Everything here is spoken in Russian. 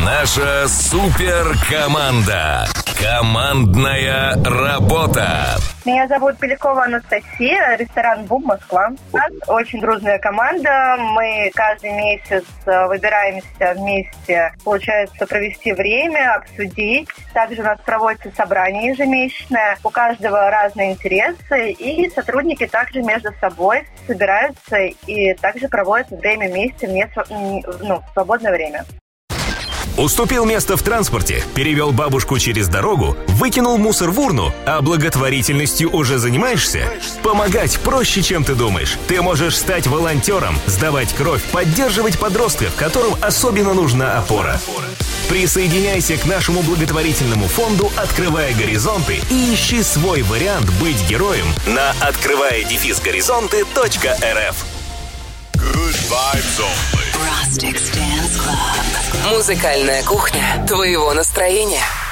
Наша суперкоманда. Командная работа. Меня зовут Белякова Анастасия, ресторан «Бум», Москва. У нас очень дружная команда. Мы каждый месяц выбираемся вместе, получается, провести время, обсудить. Также у нас проводится собрание ежемесячное. У каждого разные интересы. И сотрудники также между собой собираются и также проводят время вместе в свободное время. Уступил место в транспорте, перевел бабушку через дорогу, выкинул мусор в урну, а благотворительностью уже занимаешься? Помогать проще, чем ты думаешь. Ты можешь стать волонтером, сдавать кровь, поддерживать подростков, которым особенно нужна опора. Присоединяйся к нашему благотворительному фонду «Открывая горизонты» и ищи свой вариант быть героем на открывая-горизонты.рф. Good vibes only. Rustic's Dance Club. Музыкальная кухня твоего настроения.